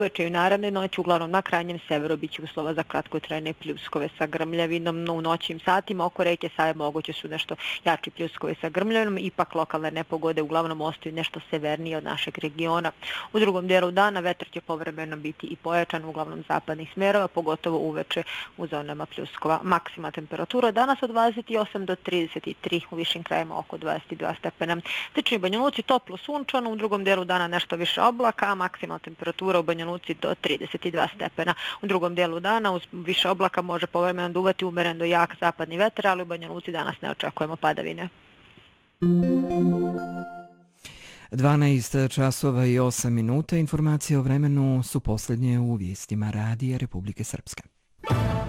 Uveče i naravne noći, uglavnom na krajnjem severu, bit će uslova za kratkotrajne pljuskove sa grmljavinom, no u noćnim satima oko reke Save moguće su nešto jači pljuskove sa grmljavinom, ipak lokalne nepogode uglavnom ostaju nešto severnije od našeg regiona. U drugom dijelu dana vetar će povremeno biti i pojačan, uglavnom zapadnih smerova, pogotovo uveče u zonama pljuskova. Maksima temperatura danas od 28 do 33, u višim krajima oko 22 stepena. Slični Banja Luci toplo sunčano, u drugom dijelu dana nešto više oblaka, a maksimalna temperatura u Banja Luci do 32 stepena. U drugom dijelu dana uz više oblaka može povremeno duvati umeren do jak zapadni vetar, ali u Banja Luci danas ne očekujemo padavine. 12 časova i 8 minuta. Informacije o vremenu su posljednje u vijestima Radija Republike Srpske.